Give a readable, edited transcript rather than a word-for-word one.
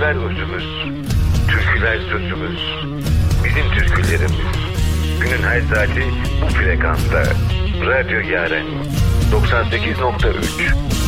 Türküler özümüz, türküler sözümüz. Bizim türkülerimiz. Günün her saati bu frekansta. Radyo Yaren 98.3